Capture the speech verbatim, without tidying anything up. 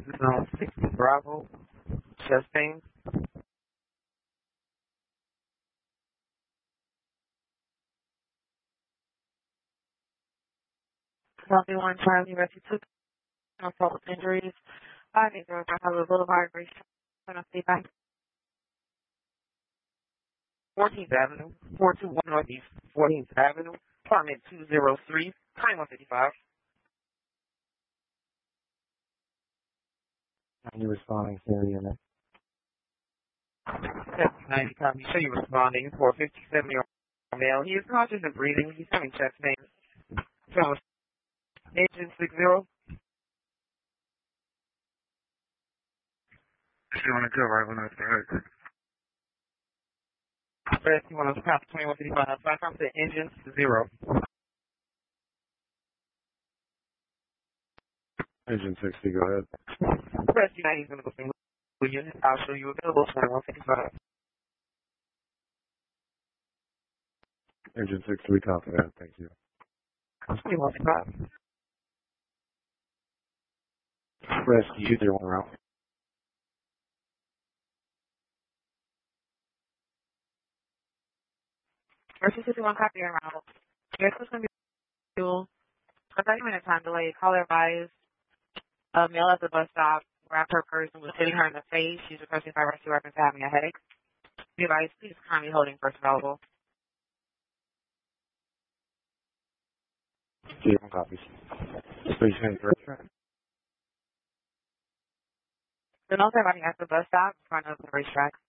Zone sixty Bravo, chest pain. one Charlie Rescue two, no fault injuries. five eight zero Highway Boulevard, Grace, Bank. fourteenth Avenue, four two one Northeast fourteenth Avenue, apartment two oh three, time one fifty-five. Are you responding to the unit? ninety copy. Show you responding for fifty-seven year old male. He is conscious and breathing. He's having chest pain. So, agent six zero. If you want to go right when I start. Rescue one of the count twenty-one fifty-five. Five times the engine zero. Agent sixty, go ahead. Rescue ninety is going to go single unit. I'll show you available twenty-one fifty-five. Agent sixty, we copy that. Thank you. twenty-one fifty-five. Rescue two zero one route. Rescue fifty-one, copy and route. Your is going to be fuel. A thirty minute time delay. Caller advised. A male at the bus stop grabbed her purse and was hitting her in the face. She's requesting by rescue reference having a headache. Be advised, please kindly holding first available. Zero copies. Station correct. The notes everybody at the bus stop in front of the racetrack.